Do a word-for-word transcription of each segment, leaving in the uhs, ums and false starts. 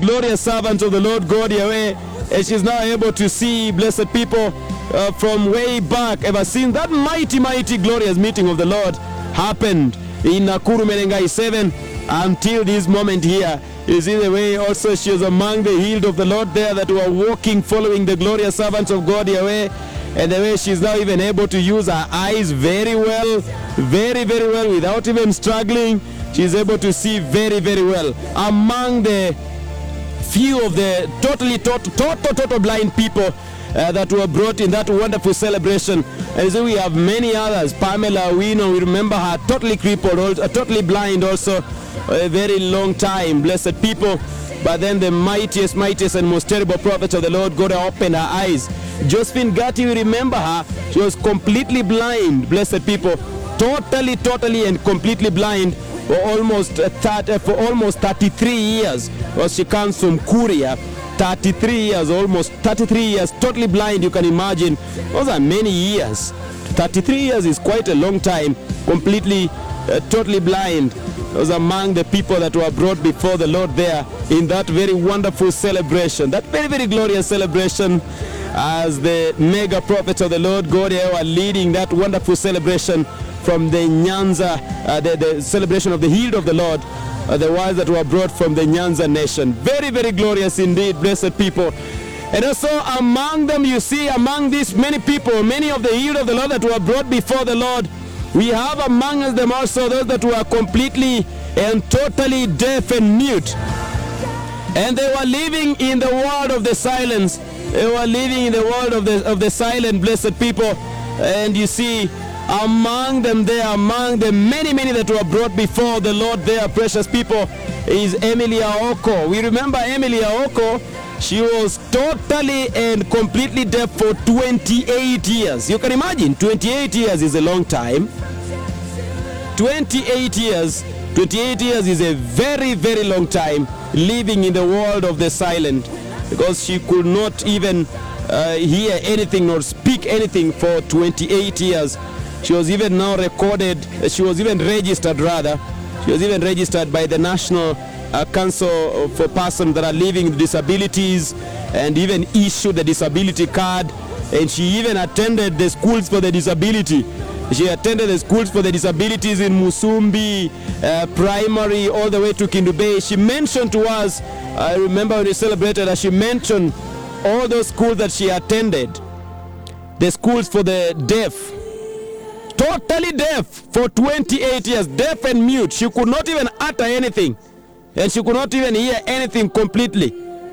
glorious servant of the Lord God Yahweh. And she's now able to see, blessed people, uh, from way back, ever since that mighty, mighty, glorious meeting of the Lord happened in Nakuru Menengai seven until this moment here. You see the way also she was among the healed of the Lord there that were walking, following the glorious servants of God Yahweh. And the way she's now even able to use her eyes very well, very, very well, without even struggling. She's able to see very, very well. Among the few of the totally, total, total, total blind people uh, that were brought in that wonderful celebration. And so we have many others. Pamela, we know, we remember her, totally crippled, also, uh, totally blind also, a very long time, blessed people. But then the mightiest, mightiest and most terrible prophet of the Lord God opened her eyes. Josephine Gatti, we remember her, she was completely blind, blessed people, totally, totally and completely blind for almost uh, thirty, for almost thirty-three years. Well, she comes from Kuria. thirty-three years, almost thirty-three years, totally blind. You can imagine, those are many years. thirty-three years is quite a long time, completely, uh, totally blind. Those among the people that were brought before the Lord there in that very wonderful celebration, that very, very glorious celebration, as the mega prophets of the Lord God were leading that wonderful celebration from the Nyanza, uh, the, the celebration of the healed of the Lord, uh, the ones that were brought from the Nyanza nation. Very, very glorious indeed, blessed people. And also among them, you see, among these many people, many of the healed of the Lord that were brought before the Lord, we have among them also those that were completely and totally deaf and mute. And they were living in the world of the silence. They were living in the world of the, of the silent, blessed people. And you see, among them there, among the many, many that were brought before the Lord there, precious people, is Emily Aoko. We remember Emily Aoko. She was totally and completely deaf for twenty-eight years. You can imagine, twenty-eight years is a long time. twenty-eight years, twenty-eight years is a very, very long time living in the world of the silent, because she could not even uh, hear anything nor speak anything for twenty-eight years. She was even now recorded, she was even registered rather, she was even registered by the National uh, Council for Persons that are living with disabilities, and even issued the disability card. And she even attended the schools for the disability. She attended the schools for the disabilities in Musumbi, uh, primary, all the way to Kindu Bay. She mentioned to us, I remember when we celebrated her, she mentioned all those schools that she attended, the schools for the deaf. Totally deaf for twenty-eight years, deaf and mute. She could not even utter anything, and she could not even hear anything completely.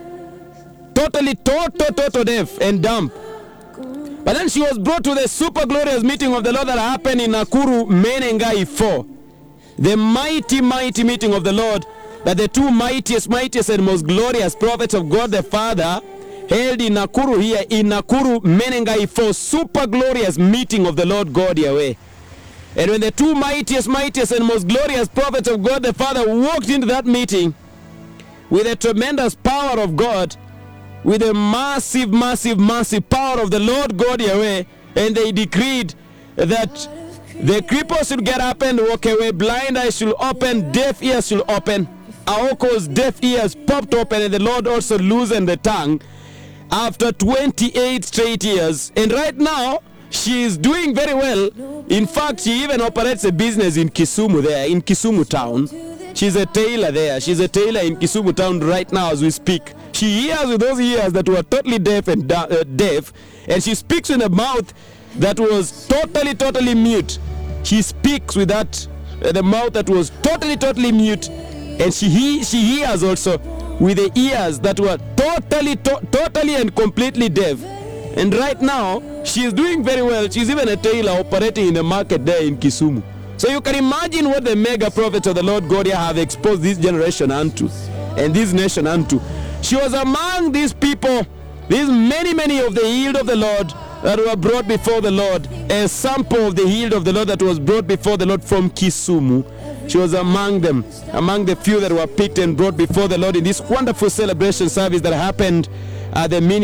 Totally, total, total deaf and dumb. But then she was brought to the super glorious meeting of the Lord that happened in Nakuru Menengai four. The mighty, mighty meeting of the Lord that the two mightiest, mightiest and most glorious prophets of God the Father held in Nakuru here, in Nakuru Menengai four, super glorious meeting of the Lord God Yahweh. And when the two mightiest, mightiest and most glorious prophets of God the Father walked into that meeting with a tremendous power of God, with a massive, massive, massive power of the Lord God Yahweh, and they decreed that the cripples should get up and walk away, blind eyes should open, deaf ears should open. Aoko's deaf ears popped open, and the Lord also loosened the tongue after twenty-eight straight years. And right now, she is doing very well. In fact, she even operates a business in Kisumu there, in Kisumu town. She's a tailor there. She's a tailor in Kisumu town right now as we speak. She hears with those ears that were totally deaf and uh, deaf, and she speaks with a mouth that was totally, totally mute. She speaks with that, uh, the mouth that was totally, totally mute, and she he, she hears also with the ears that were totally, to totally and completely deaf. And right now, she is doing very well. She's even a tailor operating in the market there in Kisumu. So you can imagine what the mega prophets of the Lord God here have exposed this generation unto, and this nation unto. She was among these people, these many, many of the healed of the Lord that were brought before the Lord, a sample of the healed of the Lord that was brought before the Lord from Kisumu. She was among them, among the few that were picked and brought before the Lord in this wonderful celebration service that happened at the mini